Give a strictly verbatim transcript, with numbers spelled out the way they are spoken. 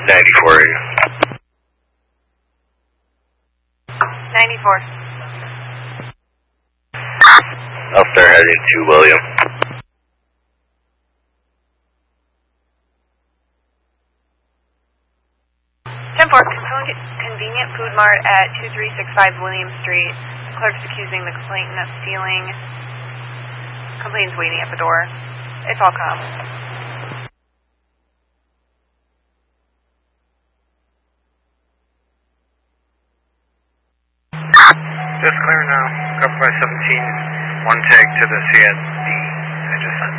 ninety-four. ninety-four. I'll start heading to William. ten four, convenient food mart at two three six five William Street. The clerk's accusing the complainant of stealing. Complainant's waiting at the door. It's all cops. Just clear now. Up by seventeen. One tag to the C I D I just sent.